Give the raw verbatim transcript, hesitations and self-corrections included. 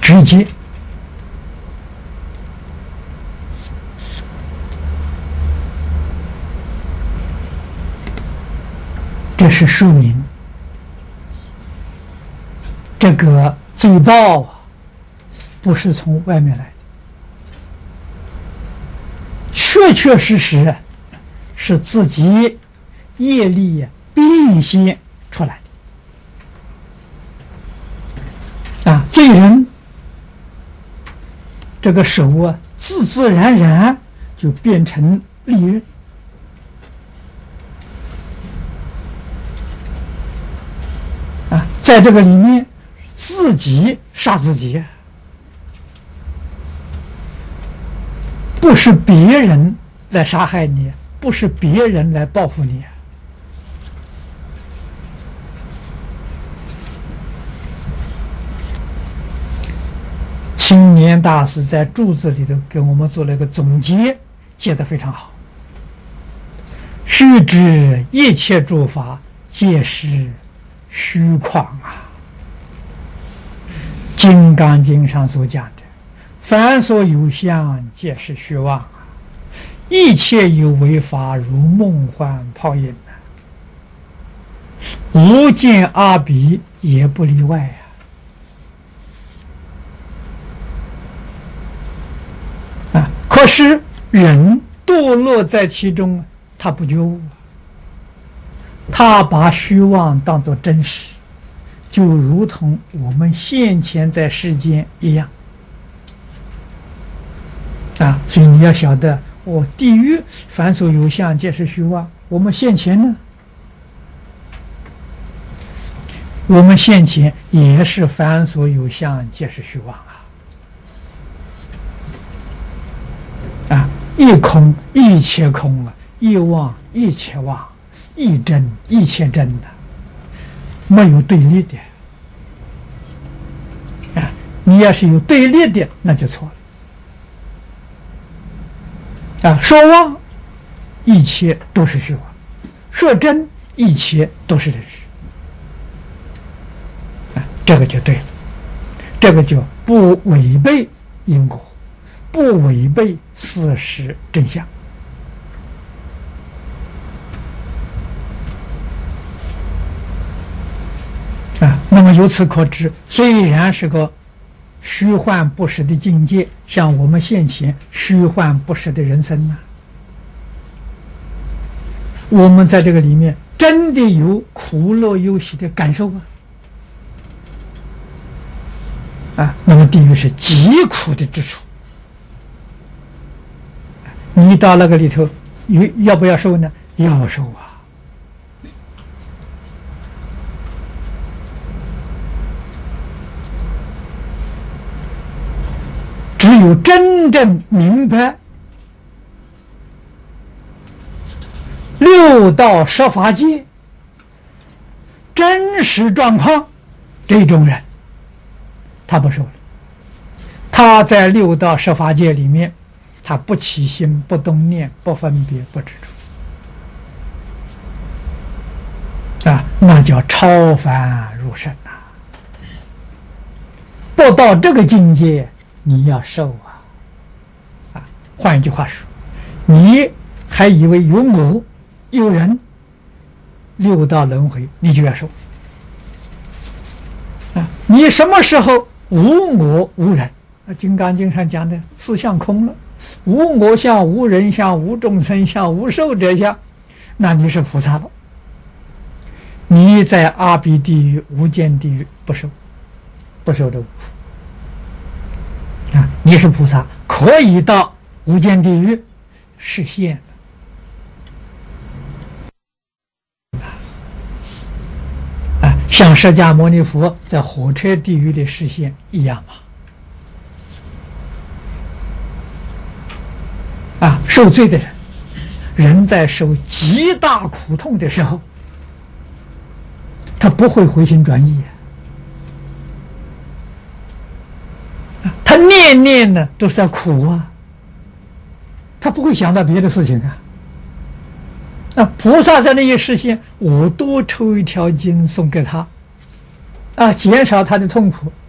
直接。这是说明这个罪报啊，不是从外面来的，确确实实是自己业力变现出来的啊！罪人这个手啊，自自然然就变成利刃。在这个里面，自己杀自己，不是别人来杀害你，不是别人来报复你。青年大师在注字里头给我们做了一个总结，解得非常好。须知一切诸法皆是虚诳啊！《金刚经》上所讲的，凡所有相，皆是虚妄啊！一切有为法，如梦幻泡影啊！无间阿鼻也不例外啊！啊！可是人堕落在其中，他不觉悟。他把虚妄当作真实，就如同我们现前在世间一样啊！所以你要晓得，我、哦、地狱凡所有相，皆是虚妄。我们现前呢，我们现前也是凡所有相，皆是虚妄啊！啊，一空一切空啊，一妄一切妄。一真一切真的，没有对立的啊！你要是有对立的，那就错了啊！说妄，一切都是虚妄；说真，一切都是真实啊！这个就对了，这个就不违背因果，不违背事实真相。啊，那么由此可知，虽然是个虚幻不实的境界，像我们现前虚幻不实的人生呢，我们在这个里面真的有苦乐忧喜的感受啊！啊，那么地狱是极苦的之处，你到那个里头，有要不要受呢？要受啊！只有真正明白六道十法界真实状况，这种人他不受了。他在六道十法界里面，他不起心，不动念，不分别，不执着啊，那叫超凡入圣啊！不到这个境界，你要受啊！啊，换一句话说，你还以为有我有人，六道轮回你就要受啊！你什么时候无我无人？啊，《金刚经》上讲的四相空了，无我相、无人相、无众生相、无寿者相，那你是菩萨了。你在阿鼻地狱、无间地狱不受，不受这个苦。啊，你是菩萨，可以到无间地狱实现啊，像释迦牟尼佛在火车地狱里实现一样嘛。啊，受罪的人，人在受极大苦痛的时候，他不会回心转意。他念念呢都是在苦啊，他不会想到别的事情啊。那菩萨在那一实现，我多抽一条经送给他，啊，减少他的痛苦，